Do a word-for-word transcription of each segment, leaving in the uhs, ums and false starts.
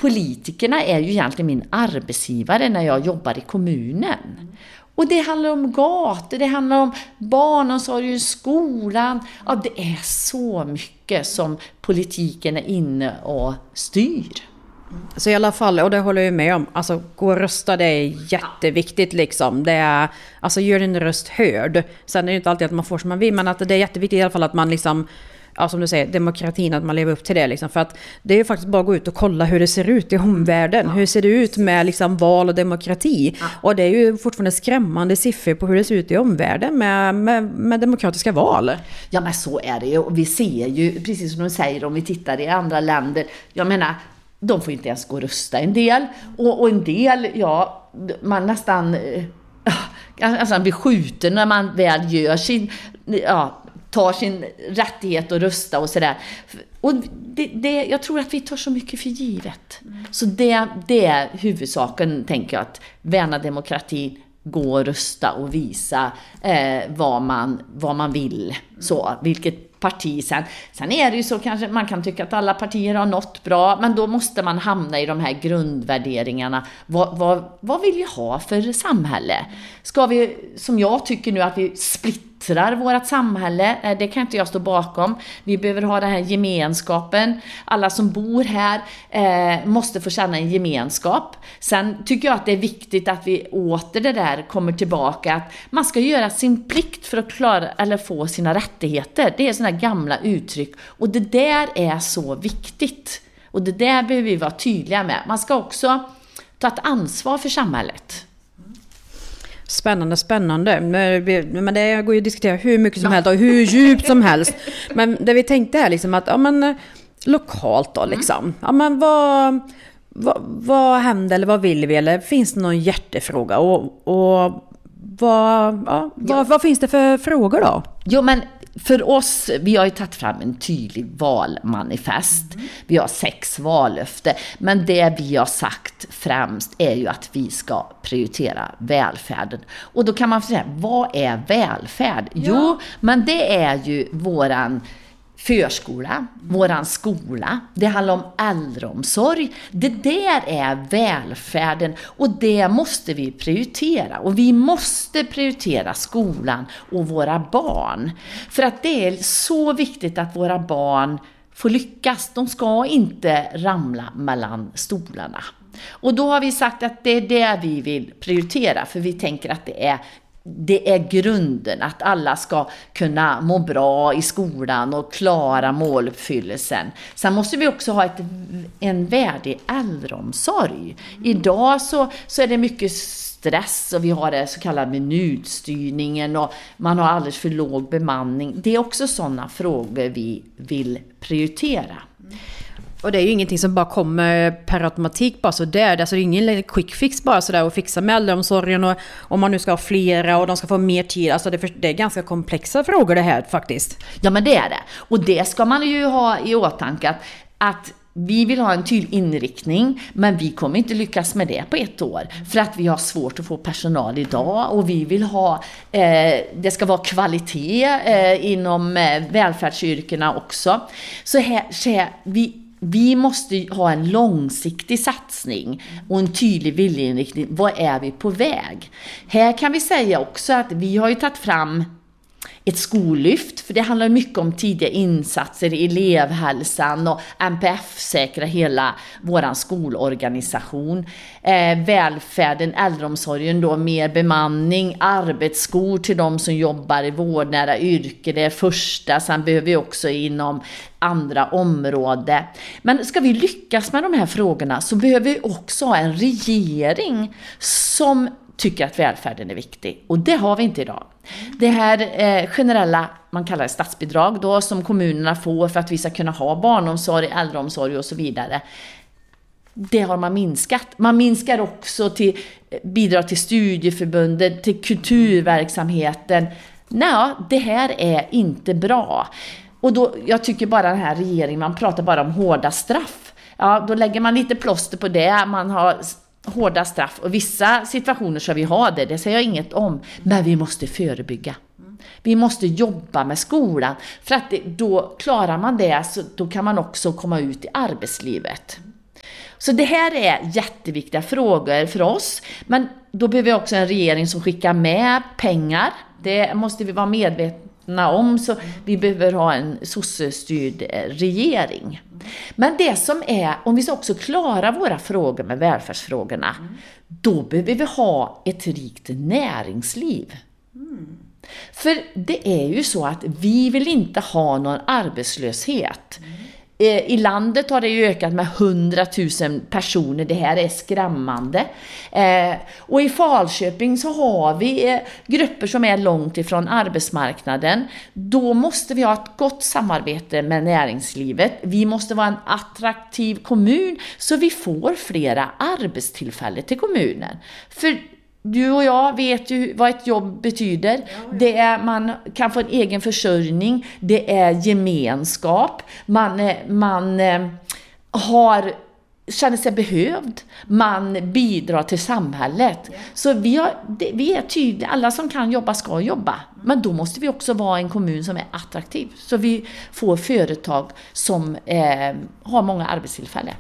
politikerna är ju egentligen min arbetsgivare när jag jobbar i kommunen. Och det handlar om gator, det handlar om barnomsorg, skolan. Ja, det är så mycket som politiken är inne och styr. Så i alla fall, och det håller jag med om, alltså gå och rösta, det är jätteviktigt liksom. Det är, alltså gör din röst hörd. Sen är det inte alltid att man får som man vill, men att det är jätteviktigt i alla fall att man liksom, ja, som du säger, demokratin, att man lever upp till det liksom. För att det är ju faktiskt bara att gå ut och kolla hur det ser ut i omvärlden. Ja. Hur ser det ut med liksom val och demokrati? Ja. Och det är ju fortfarande skrämmande siffror på hur det ser ut i omvärlden med, med, med demokratiska val. Ja, men så är det ju. Och vi ser ju, precis som de säger, om vi tittar i andra länder, jag menar, de får inte ens gå och rösta en del. Och, och en del, ja, man nästan alltså, blir skjuten när man väl gör sin, ja, tar sin rättighet att rösta och sådär. Och det, det, jag tror att vi tar så mycket för givet. Mm. Så det, det är huvudsaken, tänker jag, att värna demokratin, gå och rösta och visa eh, vad, man, vad man vill. Så, vilket parti sen. Sen är det ju så, kanske man kan tycka att alla partier har nått bra, men då måste man hamna i de här grundvärderingarna. Vad, vad, vad vill vi ha för samhälle? Ska vi, som jag tycker nu, att vi splittrar vårt samhälle? Det kan inte jag stå bakom. Vi behöver ha den här gemenskapen. Alla som bor här eh, måste få känna en gemenskap. Sen tycker jag att det är viktigt att vi åter det där kommer tillbaka, att man ska göra sin plikt för att klara eller få sina rättigheter. Det är sådana gamla uttryck, och det där är så viktigt, och det där behöver vi vara tydliga med. Man ska också ta ett ansvar för samhället. Spännande, spännande. Men det går ju att diskutera hur mycket som helst och hur djupt som helst. Men det vi tänkte är liksom att, ja men lokalt då liksom. Ja men vad, vad, vad händer eller vad vill vi, eller finns det någon hjärtefråga, och, och vad, ja, vad, vad finns det för frågor då? Jo, men för oss, vi har ju tagit fram en tydlig valmanifest. Mm. Vi har sex vallöften. Men det vi har sagt främst är ju att vi ska prioritera välfärden. Och då kan man säga, vad är välfärd? Ja. Jo, men det är ju våran förskola, våran skola. Det handlar om äldreomsorg. Det där är välfärden, och det måste vi prioritera. Och vi måste prioritera skolan och våra barn. För att det är så viktigt att våra barn får lyckas. De ska inte ramla mellan stolarna. Och då har vi sagt att det är det vi vill prioritera, för vi tänker att det är Det är grunden, att alla ska kunna må bra i skolan och klara måluppfyllelsen. Sen måste vi också ha ett, en värdig äldreomsorg. Idag så, så är det mycket stress, och vi har det så kallade minutstyrningen, och man har alldeles för låg bemanning. Det är också sådana frågor vi vill prioritera. Och det är ju ingenting som bara kommer per automatik bara så där. Alltså det är ingen quick fix bara så där och fixa med äldreomsorgen, och om man nu ska ha flera och de ska få mer tid. Alltså det, det är ganska komplexa frågor det här faktiskt. Ja, men det är det. Och det ska man ju ha i åtanke, att, att vi vill ha en tydlig inriktning, men vi kommer inte lyckas med det på ett år. För att vi har svårt att få personal idag, och vi vill ha, eh, det ska vara kvalitet eh, inom eh, välfärdsyrkena också. Så här, så här vi Vi måste ha en långsiktig satsning och en tydlig viljeinriktning. Vad är vi på väg? Här kan vi säga också att vi har ju tagit fram ett skollyft, för det handlar mycket om tidiga insatser i elevhälsan och N P F-säkra hela våran skolorganisation. Eh, välfärden, äldreomsorgen då, mer bemanning, arbetsskor till de som jobbar i vårdnära yrke, det är första. Sen behöver vi också inom andra områden. Men ska vi lyckas med de här frågorna, så behöver vi också ha en regering som tycker att välfärden är viktig. Och det har vi inte idag. Det här eh, generella, man kallar det statsbidrag då, som kommunerna får för att vi ska kunna ha barnomsorg, äldreomsorg och så vidare. Det har man minskat. Man minskar också till bidrag till studieförbundet, till kulturverksamheten. Nej, det här är inte bra. Och då, jag tycker bara den här regeringen, man pratar bara om hårda straff. Ja, då lägger man lite plåster på det. Man har hårda straff, och vissa situationer så vi har det, det säger jag inget om, men vi måste förebygga. Vi måste jobba med skolan, för att det, då klarar man det, så då kan man också komma ut i arbetslivet. Så det här är jätteviktiga frågor för oss, men då behöver vi också en regering som skickar med pengar. Det måste vi vara medvetna om, så vi behöver ha en sossestyrd regering. Men det som är, om vi ska också klara våra frågor med välfärdsfrågorna, då behöver vi ha ett rikt näringsliv. Mm. För det är ju så att vi vill inte ha någon arbetslöshet. Mm. I landet har det ju ökat med hundratusen personer. Det här är skrämmande. Eh, och i Falköping så har vi eh, grupper som är långt ifrån arbetsmarknaden. Då måste vi ha ett gott samarbete med näringslivet. Vi måste vara en attraktiv kommun så vi får flera arbetstillfällen till kommunen. För du och jag vet ju vad ett jobb betyder. Ja, ja. Det är, man kan få en egen försörjning. Det är gemenskap. Man, man har, känner sig behövd. Man bidrar till samhället. Ja. Så vi, har, det, vi är tydliga. Alla som kan jobba ska jobba. Mm. Men då måste vi också vara en kommun som är attraktiv. Så vi får företag som eh, har många arbetstillfällen.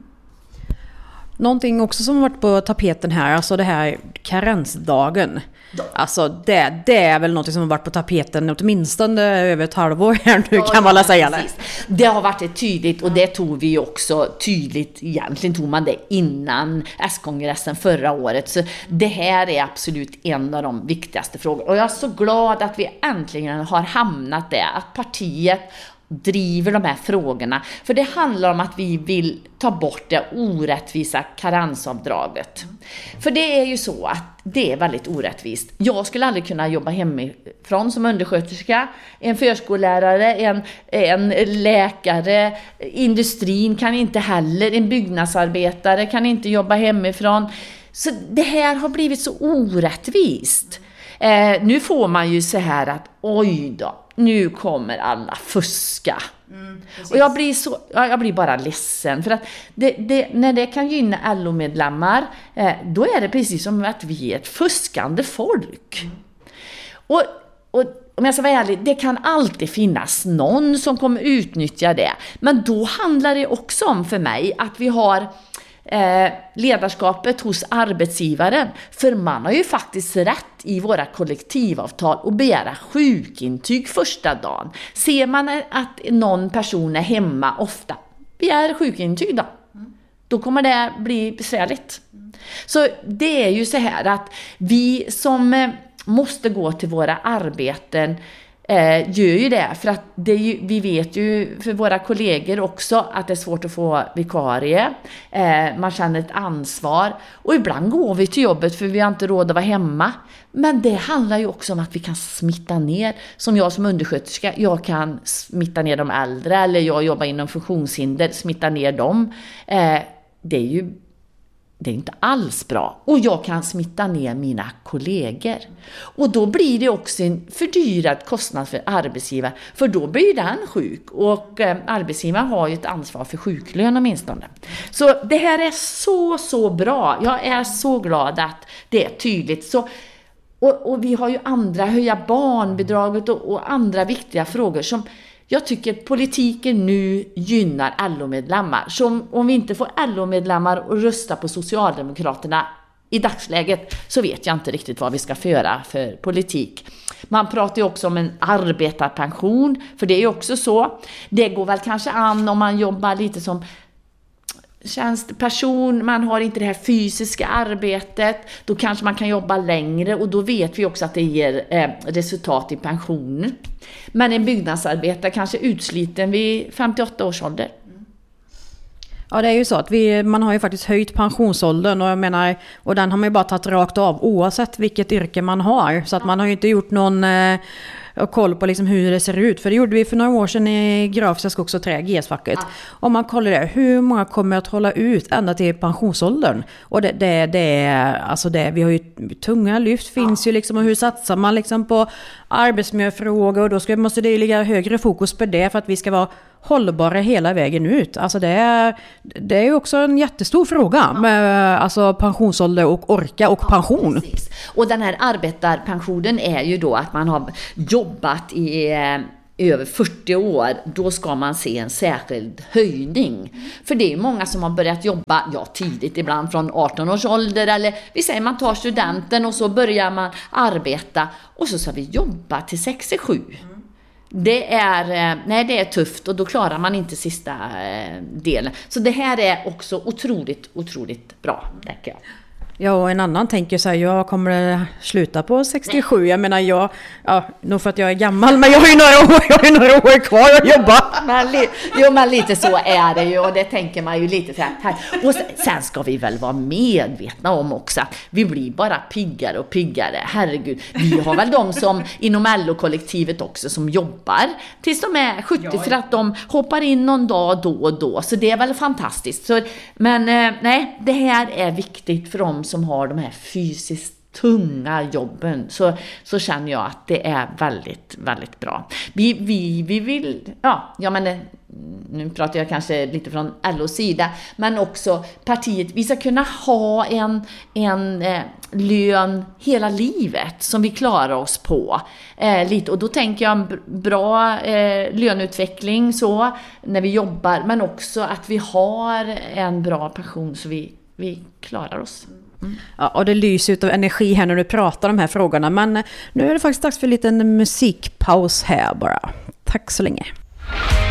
Någonting också som har varit på tapeten här, alltså det här karensdagen. Alltså det, det är väl något som har varit på tapeten åtminstone över ett halvår här nu, ja, kan man ja, säga det. Det har varit ett tydligt, och det tog vi också tydligt, egentligen tog man det innan S-kongressen förra året. Så det här är absolut en av de viktigaste frågorna. Och jag är så glad att vi äntligen har hamnat där, att partiet driver de här frågorna. För det handlar om att vi vill ta bort det orättvisa karensavdraget. Mm. För det är ju så att det är väldigt orättvist. Jag skulle aldrig kunna jobba hemifrån som undersköterska, en förskollärare, en, en läkare, industrin kan inte heller, en byggnadsarbetare kan inte jobba hemifrån. Så det här har blivit så orättvist. Eh, nu får man ju så här att oj då, nu kommer alla fuska. Mm, och jag blir, så, jag blir bara ledsen. För att det, det, när det kan gynna L O-medlemmar, eh, då är det precis som att vi är ett fuskande folk. Mm. Och, och om jag ska vara ärlig, det kan alltid finnas någon som kommer utnyttja det. Men då handlar det också om för mig att vi har Eh, ledarskapet hos arbetsgivaren, för man har ju faktiskt rätt i våra kollektivavtal att begära sjukintyg första dagen. Ser man att någon person är hemma ofta, begär sjukintyg då. Då kommer det bli besvärligt. Så det är ju så här att vi som eh, måste gå till våra arbeten Eh, gör ju det, för att det är ju, vi vet ju för våra kollegor också att det är svårt att få vikarie, eh, man känner ett ansvar, och ibland går vi till jobbet för vi har inte råd att vara hemma, men det handlar ju också om att vi kan smitta ner, som jag som undersköterska, jag kan smitta ner de äldre, eller jag jobbar inom funktionshinder, smitta ner dem, eh, det är ju Det är inte alls bra. Och jag kan smitta ner mina kollegor. Och då blir det också en fördyrad kostnad för arbetsgivaren. För då blir den sjuk. Och eh, arbetsgivaren har ju ett ansvar för sjuklön åtminstone. Så det här är så, så bra. Jag är så glad att det är tydligt. Så, och, och vi har ju andra, höja barnbidraget och, och andra viktiga frågor som jag tycker politiken nu gynnar L O-medlemmar. Så om vi inte får L O-medlemmar att rösta på Socialdemokraterna i dagsläget, så vet jag inte riktigt vad vi ska föra för politik. Man pratar ju också om en arbetarpension, för det är ju också så. Det går väl kanske an om man jobbar lite som tjänsteperson, man har inte det här fysiska arbetet, då kanske man kan jobba längre, och då vet vi också att det ger eh, resultat i pensionen. Men en byggnadsarbetare kanske utsliten vid femtioåtta års ålder. Ja, det är ju så att vi, man har ju faktiskt höjt pensionsåldern, och jag menar, och den har man ju bara tagit rakt av oavsett vilket yrke man har, så att man har ju inte gjort någon eh, koll på liksom hur det ser ut, för det gjorde vi för några år sedan i Grafiska skogs- och trä, G S-facket. Ja. Om man kollar det, hur många kommer att hålla ut ända till pensionsåldern? Och det, det, det är, alltså det, vi har ju tunga lyft finns ja. ju liksom, och hur satsar man liksom på arbetsmiljöfrågor, och då ska, måste det ligga högre fokus på det för att vi ska vara hållbara hela vägen ut. Alltså det är, det är ju också en jättestor fråga med alltså pensionsålder och orka och ja, pension. Precis. Och den här arbetarpensionen är ju då att man har jobbat i över fyrtio år, då ska man se en särskild höjning. För det är många som har börjat jobba, ja tidigt, ibland från arton års ålder, eller vi säger man tar studenten och så börjar man arbeta och så ska vi jobba till sextiosju. Det är, nej, det är tufft och då klarar man inte sista delen. Så det här är också otroligt, otroligt bra, tänker jag. Ja, och en annan tänker så här, jag kommer sluta på sextiosju. Jag menar, jag, ja, nog för att jag är gammal, men jag har ju några år, jag har ju några år kvar att jobba. Men, jo, men lite så är det ju, och det tänker man ju lite så här. Och sen ska vi väl vara medvetna om också att vi blir bara piggare och piggare. Herregud, vi har väl de som inom L O-kollektivet också som jobbar tills de är sjuttio, ja, för att de hoppar in någon dag då och då. Så det är väl fantastiskt. Så, men nej, det här är viktigt för dem som har de här fysiskt tunga jobben, så, så känner jag att det är väldigt, väldigt bra. Vi, vi, vi vill, ja, ja men nu pratar jag kanske lite från L O:s sida, men också partiet, vi ska kunna ha en, en eh, lön hela livet som vi klarar oss på. Eh, lite, och då tänker jag en bra eh, löneutveckling så när vi jobbar, men också att vi har en bra pension så vi, vi klarar oss. Mm. Ja, och det lyser ut av energi här när du pratar om de här frågorna. Men nu är det faktiskt dags för en liten musikpaus här bara. Tack så länge.